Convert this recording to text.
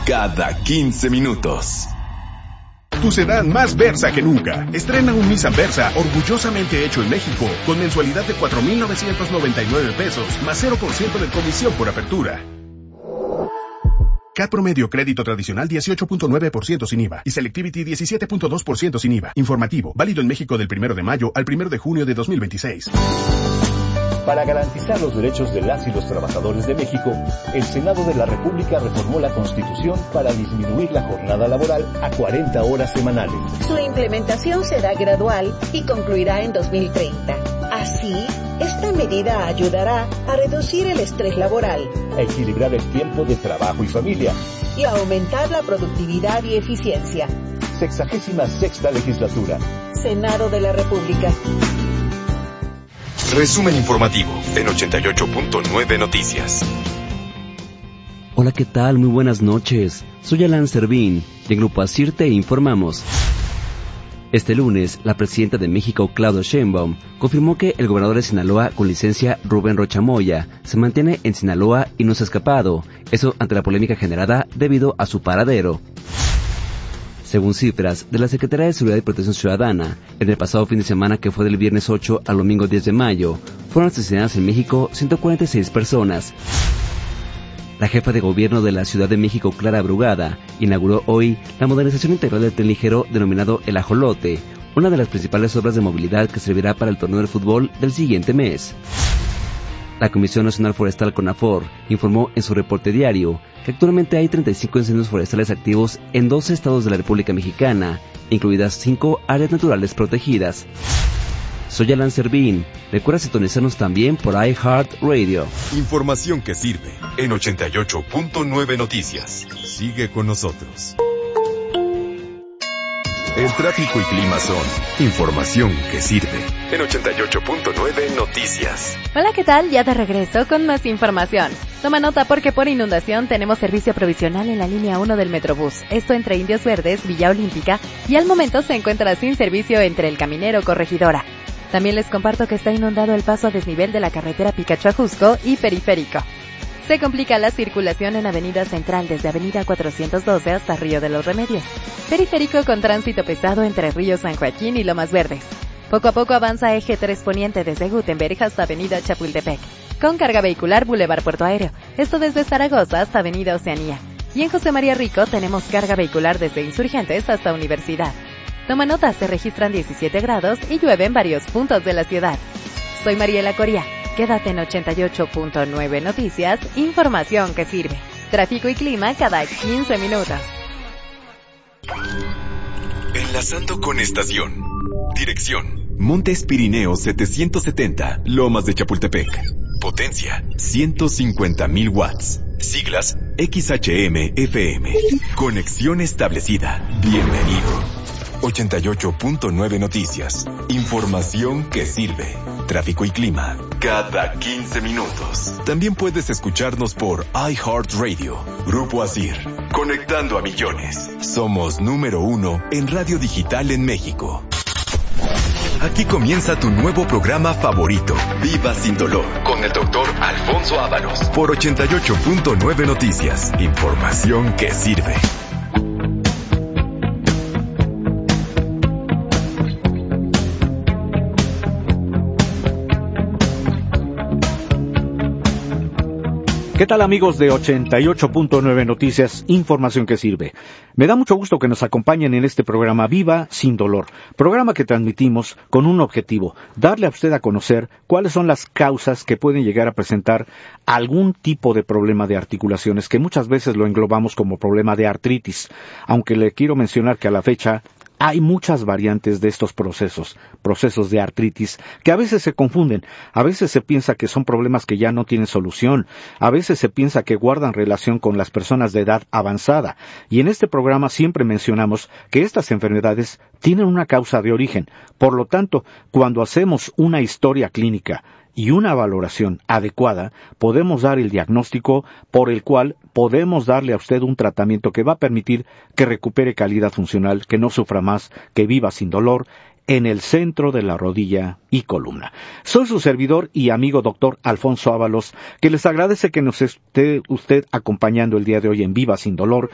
cada 15 minutos. Tu sedán más Versa que nunca. Estrena un Nissan Versa orgullosamente hecho en México con mensualidad de 4,999 pesos más 0% de comisión por apertura. CAT promedio crédito tradicional 18.9% sin IVA y Selectivity 17.2% sin IVA. Informativo, válido en México del 1 de mayo al 1 de junio de 2026. Para garantizar los derechos de las y los trabajadores de México, el Senado de la República reformó la Constitución para disminuir la jornada laboral a 40 horas semanales. Su implementación será gradual y concluirá en 2030. Así, esta medida ayudará a reducir el estrés laboral, a equilibrar el tiempo de trabajo y familia y a aumentar la productividad y eficiencia. 66ª legislatura. Senado de la República. Resumen informativo en 88.9 Noticias. Hola, ¿qué tal? Muy buenas noches. Soy Alan Servín y en Grupo ASIR te informamos. Este lunes, la presidenta de México, Claudia Sheinbaum, confirmó que el gobernador de Sinaloa con licencia, Rubén Rocha Moya, se mantiene en Sinaloa y no se ha escapado. Eso ante la polémica generada debido a su paradero. Según cifras de la Secretaría de Seguridad y Protección Ciudadana, en el pasado fin de semana que fue del viernes 8 al domingo 10 de mayo, fueron asesinadas en México 146 personas. La jefa de gobierno de la Ciudad de México, Clara Brugada, inauguró hoy la modernización integral del tren ligero denominado El Ajolote, una de las principales obras de movilidad que servirá para el torneo de fútbol del siguiente mes. La Comisión Nacional Forestal CONAFOR informó en su reporte diario que actualmente hay 35 incendios forestales activos en 12 estados de la República Mexicana, incluidas 5 áreas naturales protegidas. Soy Alan Servín. Recuerda sintonizarnos también por iHeartRadio. Información que sirve en 88.9 Noticias. Sigue con nosotros. El tráfico y clima son información que sirve en 88.9 Noticias. Hola, ¿qué tal? Ya de regreso con más información. Toma nota porque por inundación tenemos servicio provisional en la línea 1 del Metrobús. Esto entre Indios Verdes, Villa Olímpica y al momento se encuentra sin servicio entre El Caminero, Corregidora. También les comparto que está inundado el paso a desnivel de la carretera Picacho-Ajusco y Periférico. Se complica la circulación en Avenida Central desde Avenida 412 hasta Río de los Remedios. Periférico con tránsito pesado entre Río San Joaquín y Lomas Verdes. Poco a poco avanza Eje 3 Poniente desde Gutenberg hasta Avenida Chapultepec. Con carga vehicular Boulevard Puerto Aéreo. Esto desde Zaragoza hasta Avenida Oceanía. Y en José María Rico tenemos carga vehicular desde Insurgentes hasta Universidad. Toma nota, se registran 17 grados y llueve en varios puntos de la ciudad. Soy Mariela Coria. Quédate en 88.9 Noticias, información que sirve. Tráfico y clima cada 15 minutos. Enlazando con estación. Dirección: Montes Pirineos 770, Lomas de Chapultepec. Potencia: 150,000 watts. Siglas: XHM-FM. Conexión establecida. Bienvenido. 88.9 Noticias. Información que sirve. Tráfico y clima cada 15 minutos. También puedes escucharnos por iHeartRadio. Grupo ASIR. Conectando a millones. Somos número 1 en radio digital en México. Aquí comienza tu nuevo programa favorito, Viva Sin Dolor, con el doctor Alfonso Ábalos. Por 88.9 Noticias. Información que sirve. ¿Qué tal, amigos de 88.9 Noticias? Información que sirve. Me da mucho gusto que nos acompañen en este programa Viva Sin Dolor, programa que transmitimos con un objetivo: darle a usted a conocer cuáles son las causas que pueden llegar a presentar algún tipo de problema de articulaciones, que muchas veces lo englobamos como problema de artritis, aunque le quiero mencionar que a la fecha hay muchas variantes de estos procesos de artritis, que a veces se confunden, a veces se piensa que son problemas que ya no tienen solución, a veces se piensa que guardan relación con las personas de edad avanzada, y en este programa siempre mencionamos que estas enfermedades tienen una causa de origen. Por lo tanto, cuando hacemos una historia clínica y una valoración adecuada, podemos dar el diagnóstico por el cual podemos darle a usted un tratamiento que va a permitir que recupere calidad funcional, que no sufra más, que viva sin dolor, en el centro de la rodilla y columna. Soy su servidor y amigo doctor Alfonso Ábalos, que les agradece que nos esté usted acompañando el día de hoy en Viva Sin Dolor,